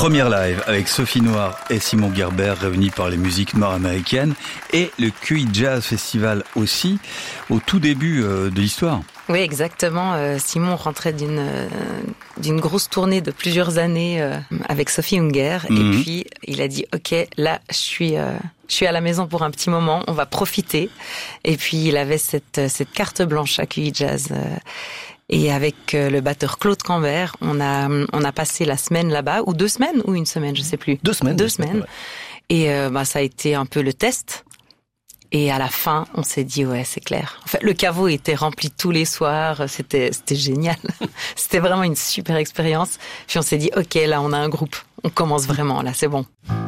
Première live avec Sophie Noire et Simon Gerber réunis par les musiques nord-américaines et le QI Jazz Festival aussi au tout début de l'histoire. Oui, exactement. Simon rentrait d'une grosse tournée de plusieurs années avec Sophie Hunger et puis il a dit OK, là je suis à la maison pour un petit moment, on va profiter. Et puis il avait cette carte blanche à QI Jazz. Et avec le batteur Claude Cambert, on a passé la semaine là-bas, ou 2 semaines, ou 1 semaine, je sais plus. 2 semaines. 2 semaines. Ouais. Et ça a été un peu le test. Et à la fin, on s'est dit, ouais, c'est clair. En fait, le caveau était rempli tous les soirs. C'était génial. C'était vraiment une super expérience. Puis on s'est dit, OK, là, on a un groupe. On commence vraiment, là, c'est bon.